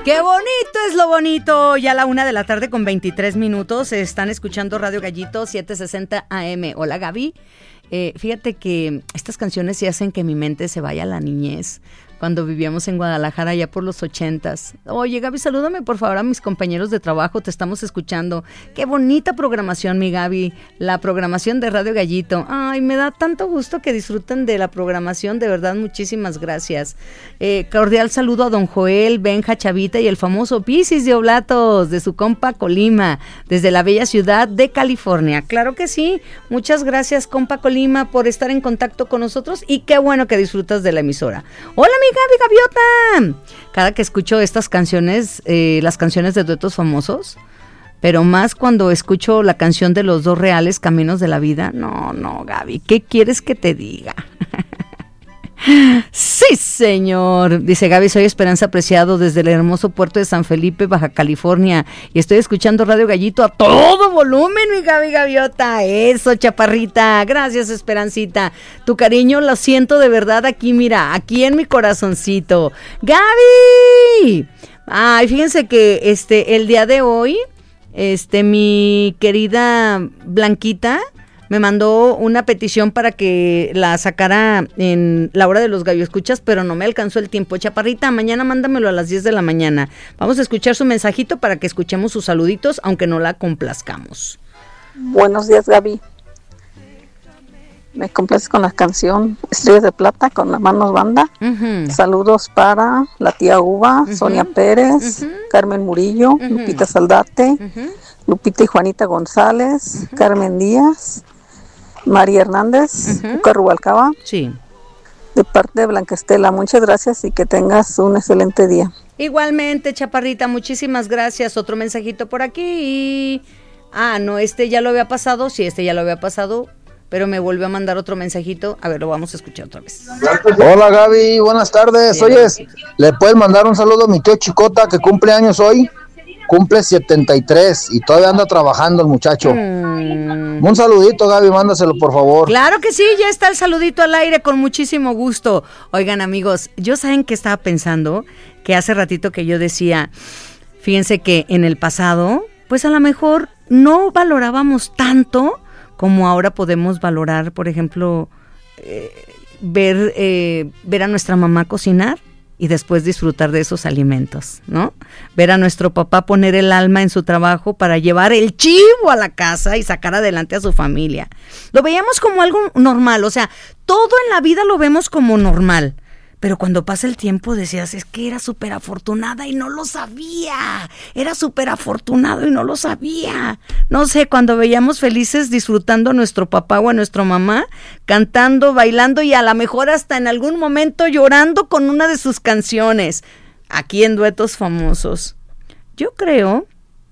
¡Qué bonito es lo bonito! Ya a la 1:00 con 23 minutos están escuchando Radio Gallito 760 AM. Hola, Gaby. Fíjate que estas canciones sí hacen que mi mente se vaya a la niñez, cuando vivíamos en Guadalajara ya por los 80s. Oye, Gaby, salúdame por favor a mis compañeros de trabajo, te estamos escuchando. Qué bonita programación, mi Gaby, la programación de Radio Gallito. Ay, me da tanto gusto que disfruten de la programación, de verdad, muchísimas gracias. Cordial saludo a don Joel, Benja, Chavita y el famoso Piscis de Oblatos, de su compa Colima, desde la bella ciudad de California. Claro que sí, muchas gracias, compa Colima, por estar en contacto con nosotros y qué bueno que disfrutas de la emisora. Hola, mi Gaby Gaviota. Cada que escucho estas canciones, las canciones de duetos famosos, pero más cuando escucho la canción de Los Dos Reales, Caminos de la Vida. No, Gaby, ¿qué quieres que te diga? Sí, señor. Dice Gaby, soy Esperanza Apreciado desde el hermoso puerto de San Felipe, Baja California, y estoy escuchando Radio Gallito a todo volumen, mi Gaby Gaviota. Eso, chaparrita. Gracias, Esperancita. Tu cariño lo siento de verdad aquí, mira, aquí en mi corazoncito. ¡Gaby! Ay, fíjense que el día de hoy, mi querida Blanquita me mandó una petición para que la sacara en la hora de los gallo escuchas, pero no me alcanzó el tiempo. Chaparrita, mañana mándamelo a las 10 de la mañana. Vamos a escuchar su mensajito para que escuchemos sus saluditos, aunque no la complazcamos. Buenos días, Gaby. Me complaces con la canción Estrellas de Plata con las Manos Banda. Uh-huh. Saludos para la tía Uva, uh-huh, Sonia Pérez, uh-huh, Carmen Murillo, uh-huh, Lupita Saldate, uh-huh, Lupita y Juanita González, uh-huh, Carmen Díaz, María Hernández, uh-huh, Rubalcaba. Sí. De parte de Blanca Estela, muchas gracias y que tengas un excelente día. Igualmente, chaparrita, muchísimas gracias. Otro mensajito por aquí y... no, ya lo había pasado. Sí, ya lo había pasado, pero me volvió a mandar otro mensajito. A ver, lo vamos a escuchar otra vez. Hola, Gaby, buenas tardes. Sí. Oyes, ¿le puedes mandar un saludo a mi tío Chicota que cumple años hoy? Cumple 73 y todavía anda trabajando el muchacho. Un saludito, Gaby, mándaselo por favor. Claro que sí, ya está el saludito al aire con muchísimo gusto. Oigan, amigos, yo saben que estaba pensando, que hace ratito que yo decía, fíjense que en el pasado, pues a lo mejor no valorábamos tanto como ahora podemos valorar, por ejemplo, ver a nuestra mamá cocinar y después disfrutar de esos alimentos, ¿no? Ver a nuestro papá poner el alma en su trabajo para llevar el chivo a la casa y sacar adelante a su familia. Lo veíamos como algo normal, o sea, todo en la vida lo vemos como normal. Pero cuando pasa el tiempo decías, es que era súper afortunada y no lo sabía. Era súper afortunado y no lo sabía. No sé, cuando veíamos felices disfrutando a nuestro papá o a nuestra mamá, cantando, bailando y a lo mejor hasta en algún momento llorando con una de sus canciones. Aquí en Duetos Famosos. Yo creo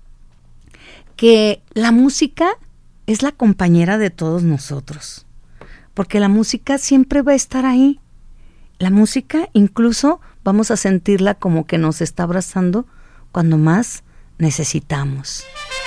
que la música es la compañera de todos nosotros. Porque la música siempre va a estar ahí. La música incluso vamos a sentirla como que nos está abrazando cuando más necesitamos.